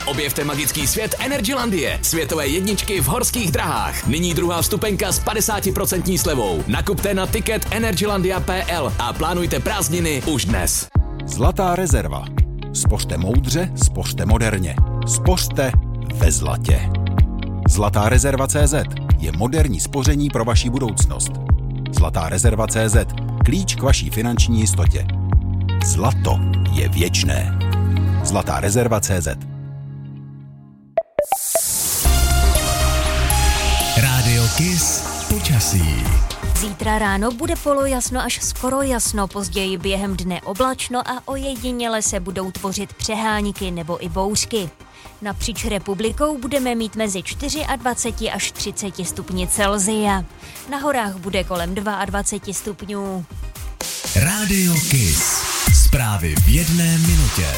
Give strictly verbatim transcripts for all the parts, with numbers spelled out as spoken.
Objevte magický svět Energylandie, světové jedničky v horských drahách. Nyní druhá vstupenka s padesát procent slevou. Nakupte na ticket energylandia tečka p l a plánujte prázdniny už dnes. Zlatá rezerva. Spořte moudře, spořte moderně. Spořte ve zlatě. Zlatá rezerva tečka cé zet je moderní spoření pro vaši budoucnost. Zlatá rezerva tečka cé zet. Klíč k vaší finanční jistotě. Zlato je věčné. Zlatá rezerva tečka cé zet. Rádio Kiss počasí. Zítra ráno bude polojasno až skoro jasno, později během dne oblačno a ojediněle se budou tvořit přehánky nebo i bouřky. Napříč republikou budeme mít mezi dvacet čtyři až třicet stupni Celsia. Na horách bude kolem dvacet dva stupňů. Rádio Kiss. Zprávy v jedné minutě.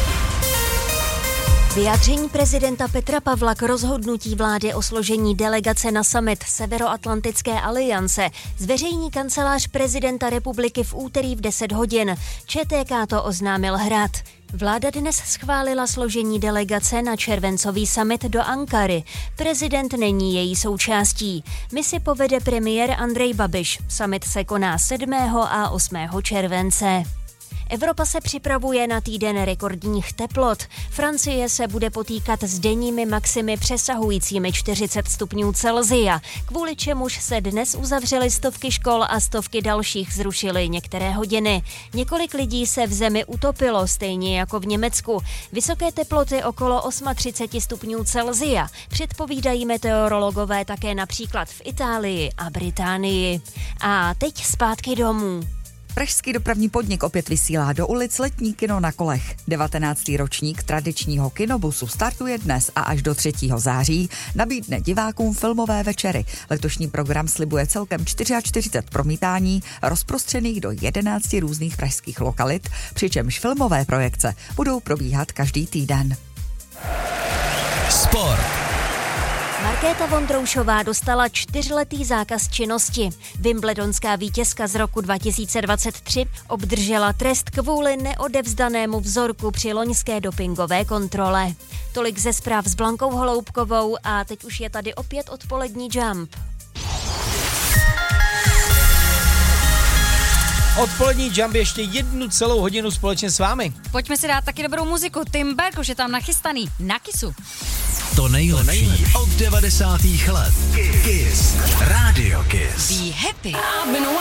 Vyjádření prezidenta Petra Pavla k rozhodnutí vlády o složení delegace na summit Severoatlantické aliance zveřejní kancelář prezidenta republiky v úterý v deset hodin. ČTK to oznámil Hrad. Vláda dnes schválila složení delegace na červencový summit do Ankary. Prezident není její součástí. Misi povede premiér Andrej Babiš. Summit se koná sedmého a osmého července. Evropa se připravuje na týden rekordních teplot. Francie se bude potýkat s denními maximy přesahujícími čtyřicet stupňů Celsia, kvůli čemuž se dnes uzavřely stovky škol a stovky dalších zrušily některé hodiny. Několik lidí se v zemi utopilo, stejně jako v Německu. Vysoké teploty okolo třicet osm stupňů Celsia předpovídají meteorologové také například v Itálii a Británii. A teď zpátky domů. Pražský dopravní podnik opět vysílá do ulic letní kino na kolech. devatenáctý ročník tradičního kinobusu startuje dnes a až do třetího září nabídne divákům filmové večery. Letošní program slibuje celkem čtyřicet čtyři promítání rozprostřených do jedenácti různých pražských lokalit, přičemž filmové projekce budou probíhat každý týden. Sport. Markéta Vondroušová dostala čtyřletý zákaz činnosti. Wimbledonská vítězka z roku dva tisíce dvacet tři obdržela trest kvůli neodevzdanému vzorku při loňské dopingové kontrole. Tolik ze zpráv s Blankou Holoubkovou a teď už je tady opět odpolední Jump. Odpolední Jump ještě jednu celou hodinu společně s vámi. Pojďme si dát taky dobrou muziku. Tim Berg už je tam nachystaný na Kissu. To nejlepší, to nejlepší od devadesátých let. Kiss. Rádio Kiss. Be happy.